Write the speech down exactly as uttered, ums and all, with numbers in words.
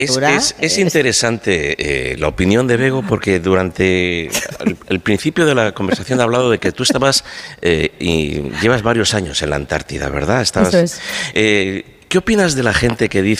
Es, es, es interesante eh, la opinión de Bego porque durante el, el principio de la conversación ha hablado de que tú estabas eh, y llevas varios años en la Antártida, ¿verdad? Estabas, Eso es. eh, ¿qué opinas de la gente que dice